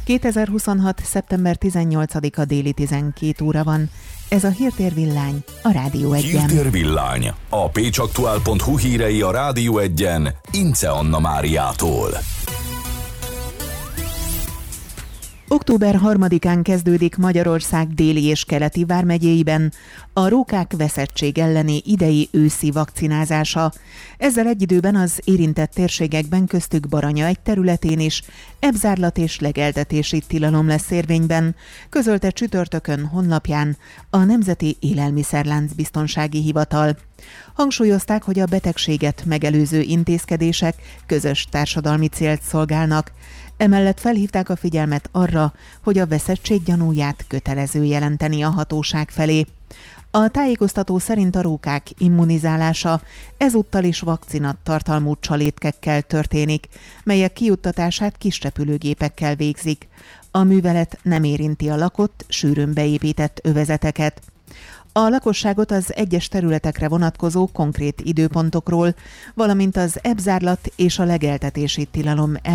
2026. szeptember 18-a déli 12 óra van. Ez a Hírtér-villány a Rádió Egyen. Hírtér-villány, a pécsaktuál.hu hírei a Rádió Egyen, Ince Anna Máriától. Október 3-án kezdődik Magyarország déli és keleti vármegyéiben a rókák veszettség elleni idei őszi vakcinázása. Ezzel egy időben az érintett térségekben, köztük Baranya egy területén is ebzárlat és legeltetési tilalom lesz érvényben, közölte csütörtökön honlapján a Nemzeti Élelmiszerlánc Biztonsági Hivatal. Hangsúlyozták, hogy a betegséget megelőző intézkedések közös társadalmi célt szolgálnak. Emellett felhívták a figyelmet arra, hogy a veszettség gyanúját kötelező jelenteni a hatóság felé. A tájékoztató szerint a rókák immunizálása ezúttal is vakcina tartalmú csalétkekkel történik, melyek kijuttatását kisrepülőgépekkel végzik. A művelet nem érinti a lakott, sűrűn beépített övezeteket. A lakosságot az egyes területekre vonatkozó konkrét időpontokról, valamint az ebzárlat és a legeltetési tilalom